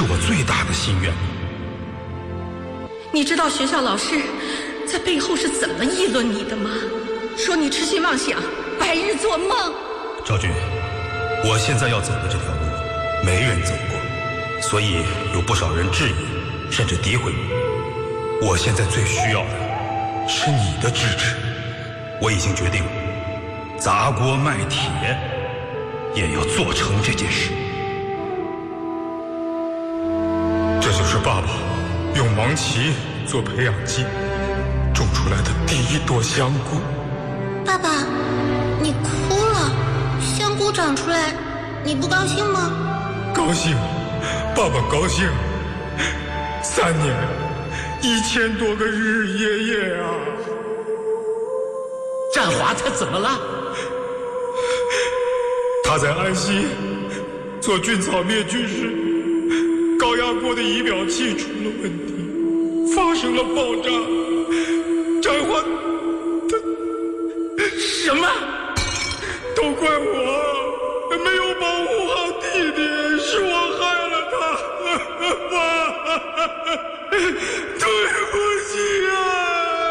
是我最大的心愿。 你知道学校老师在背后是怎么议论你的吗？说你痴心妄想，白日做梦。 昭君，我现在要走的这条路，没人走过，所以有不少人质疑，甚至诋毁我。我现在最需要的是你的支持。我已经决定了，砸锅卖铁也要做成这件事。这就是爸爸用芒碀做培养基种出来的第一朵香菇。 爸爸，你哭了，香菇长出来，你不高兴吗？ 高兴，爸爸高兴。3年，1000多个日日夜夜啊！ 战华他怎么了？ 他在安溪做菌草灭菌时，高压锅的仪表器出了问题，发生了爆炸。战华，他什么？ 都怪我。